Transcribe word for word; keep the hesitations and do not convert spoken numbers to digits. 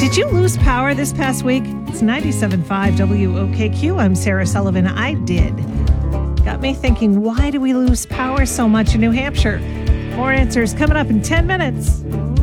Did you lose power this past week? It's ninety-seven point five W O K Q. I'm Sarah Sullivan. I did. Got me thinking, why do we lose power so much in New Hampshire? More answers coming up in ten minutes.